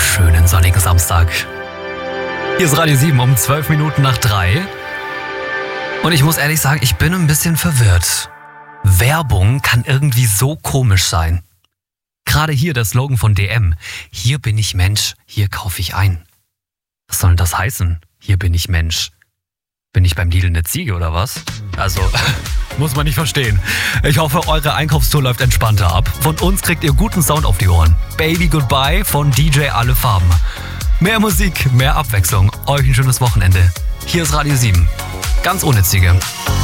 schönen sonnigen Samstag. Hier ist Radio 7 um 12 Minuten nach 3. Und ich muss ehrlich sagen, ich bin ein bisschen verwirrt. Werbung kann irgendwie so komisch sein. Gerade hier der Slogan von DM. Hier bin ich Mensch, hier kaufe ich ein. Was soll denn das heißen? Hier bin ich Mensch. Bin ich beim Lidl eine Ziege oder was? Also, muss man nicht verstehen. Ich hoffe, eure Einkaufstour läuft entspannter ab. Von uns kriegt ihr guten Sound auf die Ohren. Baby Goodbye von DJ Alle Farben. Mehr Musik, mehr Abwechslung. Euch ein schönes Wochenende. Hier ist Radio 7. Ganz ohne Ziege.